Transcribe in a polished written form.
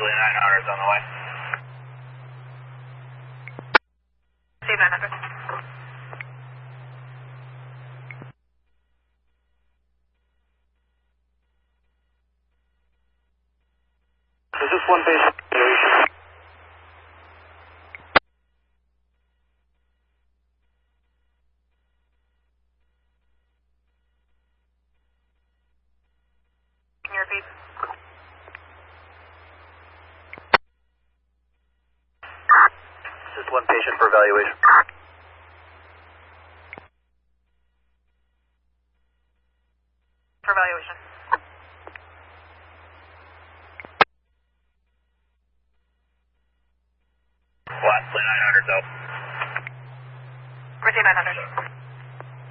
Blue 900's on the way. Steve 900. Is this one patient? Can you repeat? Just one patient for evaluation. For evaluation. Blue 900's out. Receive 900.